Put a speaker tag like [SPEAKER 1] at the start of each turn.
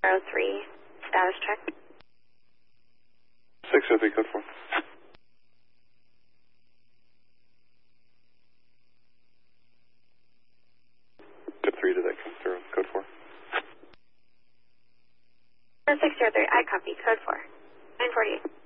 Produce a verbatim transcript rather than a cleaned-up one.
[SPEAKER 1] zero three, status check.
[SPEAKER 2] six oh three, code four. Code three, did that come through? Code four.
[SPEAKER 1] six zero three, I copy, code four. nine forty-eight.